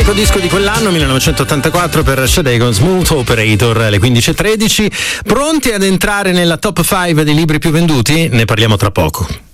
unico disco di quell'anno, 1984, per Sade con Smooth Operator, alle 15:13. Pronti ad entrare nella top 5 dei libri più venduti? Ne parliamo tra poco.